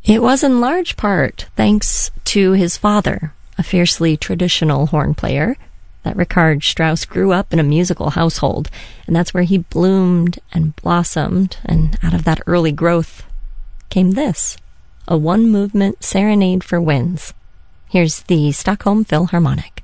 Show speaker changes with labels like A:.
A: It was in large part thanks to his father, a fiercely traditional horn player, that Richard Strauss grew up in a musical household, and that's where he bloomed and blossomed, and out of that early growth came this, a one-movement serenade for winds. Here's the Stockholm Philharmonic.